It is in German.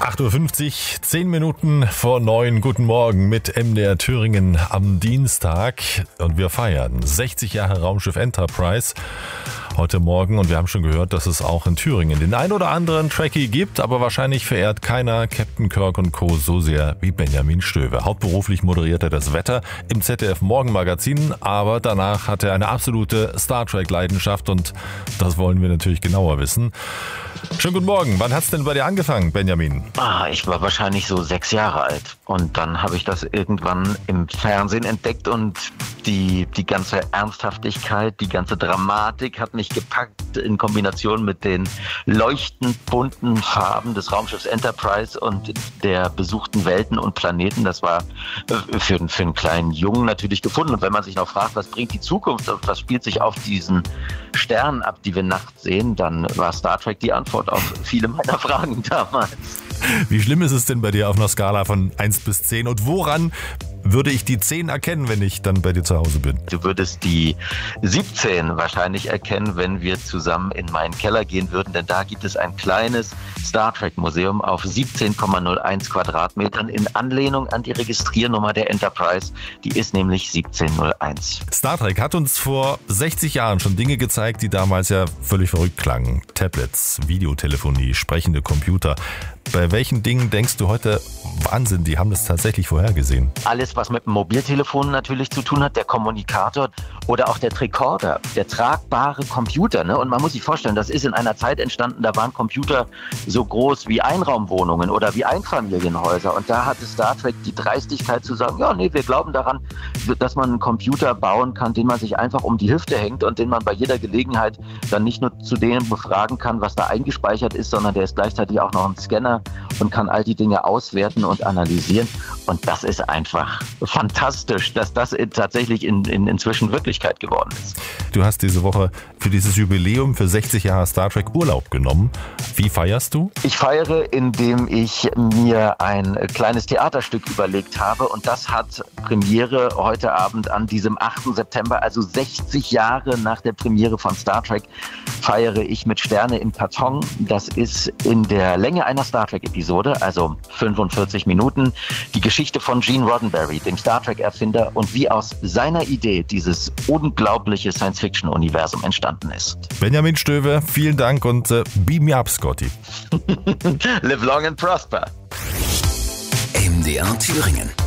8:50 Uhr, 10 Minuten vor 9. Guten Morgen mit MDR Thüringen am Dienstag. Und wir feiern 60 Jahre Raumschiff Enterprise heute Morgen. Und wir haben schon gehört, dass es auch in Thüringen den ein oder anderen Trekkie gibt. Aber wahrscheinlich verehrt keiner Captain Kirk und Co. so sehr wie Benjamin Stöwe. Hauptberuflich moderiert er das Wetter im ZDF Morgenmagazin. Aber danach hat er eine absolute Star Trek-Leidenschaft. Und das wollen wir natürlich genauer wissen. Schönen guten Morgen. Wann hat's denn bei dir angefangen, Benjamin? Ich war wahrscheinlich so 6 Jahre alt. Und dann habe ich das irgendwann im Fernsehen entdeckt und die ganze Ernsthaftigkeit, die ganze Dramatik hat mich gepackt in Kombination mit den leuchtend bunten Farben des Raumschiffs Enterprise und der besuchten Welten und Planeten. Das war für einen kleinen Jungen natürlich gefunden. Und wenn man sich noch fragt, was bringt die Zukunft und was spielt sich auf diesen Sternen ab, die wir nachts sehen, dann war Star Trek die Antwort auf viele meiner Fragen damals. Wie schlimm ist es denn bei dir auf einer Skala von 1 bis 10? Und woran würde ich die 10 erkennen, wenn ich dann bei dir zu Hause bin? Du würdest die 17 wahrscheinlich erkennen, wenn wir zusammen in meinen Keller gehen würden, denn da gibt es ein kleines Star Trek Museum auf 17,01 Quadratmetern in Anlehnung an die Registriernummer der Enterprise. Die ist nämlich 1701. Star Trek hat uns vor 60 Jahren schon Dinge gezeigt, die damals ja völlig verrückt klangen. Tablets, Videotelefonie, sprechende Computer. Bei welchen Dingen denkst du heute, Wahnsinn, die haben das tatsächlich vorhergesehen? Alles, was mit dem Mobiltelefon natürlich zu tun hat, der Kommunikator oder auch der Tricorder, der tragbare Computer. Ne? Und man muss sich vorstellen, das ist in einer Zeit entstanden, da waren Computer so groß wie Einraumwohnungen oder wie Einfamilienhäuser. Und da hatte Star Trek die Dreistigkeit zu sagen, ja, nee, wir glauben daran, dass man einen Computer bauen kann, den man sich einfach um die Hüfte hängt und den man bei jeder Gelegenheit dann nicht nur zu dem befragen kann, was da eingespeichert ist, sondern der ist gleichzeitig auch noch ein Scanner und kann all die Dinge auswerten und analysieren. Und das ist einfach fantastisch, dass das tatsächlich inzwischen Wirklichkeit geworden ist. Du hast diese Woche für dieses Jubiläum für 60 Jahre Star Trek Urlaub genommen. Wie feierst du? Ich feiere, indem ich mir ein kleines Theaterstück überlegt habe. Und das hat Premiere heute Abend an diesem 8. September, also 60 Jahre nach der Premiere von Star Trek, feiere ich mit Sterne im Karton. Das ist in der Länge einer Star Trek-Episode, also 45 Minuten, die Geschichte von Gene Roddenberry, dem Star Trek-Erfinder, und wie aus seiner Idee dieses unglaubliche Science-Fiction-Universum entstanden ist. Benjamin Stöwe, vielen Dank und beam me up, Scotty. Live long and prosper. MDR Thüringen.